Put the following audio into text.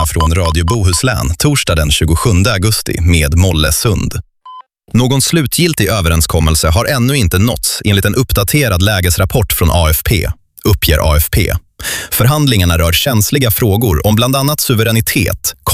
Nyheterna från Radio Bohuslän torsdag den 27 augusti med Mollesund. Någon slutgiltig överenskommelse har ännu inte nåtts enligt en uppdaterad lägesrapport från AFP, uppger AFP. Förhandlingarna rör känsliga frågor om bland annat suveränitet,